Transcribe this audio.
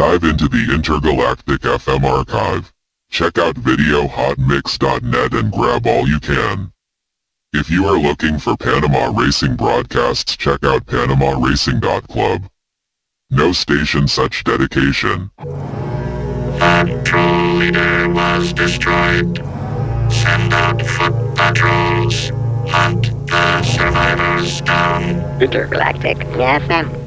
Dive into the Intergalactic FM archive. Check out videohotmix.net and grab all you can. If you are looking for Panama Racing broadcasts, check out PanamaRacing.club. No station such dedication. The troll leader was destroyed. Send out foot patrols. Hunt the survivors down. Intergalactic FM.